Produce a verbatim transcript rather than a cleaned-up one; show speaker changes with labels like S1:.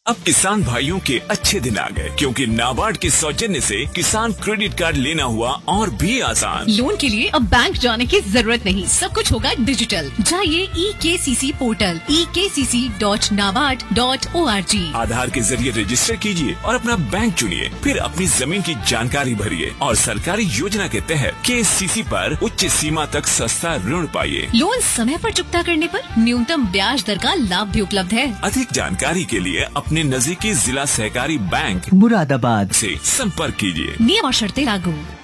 S1: अब किसान भाइयों के अच्छे दिन आ गए, क्योंकि नाबार्ड के सौजन्य से किसान क्रेडिट कार्ड लेना हुआ और भी आसान।
S2: लोन के लिए अब बैंक जाने की जरूरत नहीं, सब कुछ होगा डिजिटल। जाइए ई के सी सी पोर्टल ई के सी C dot NABARD dot O R G.
S1: आधार के जरिए रजिस्टर कीजिए और अपना बैंक चुनिए, फिर अपनी जमीन की जानकारी भरिए और सरकारी योजना के तहत के सी सी पर उच्च सीमा तक सस्ता ऋण पाइए।
S2: लोन समय पर चुकता करने पर न्यूनतम ब्याज दर का लाभ भी उपलब्ध है।
S1: अधिक जानकारी के लिए अपने नजदीकी जिला सहकारी बैंक
S3: मुरादाबाद
S1: से संपर्क कीजिए।
S2: नियम और शर्तें लागू।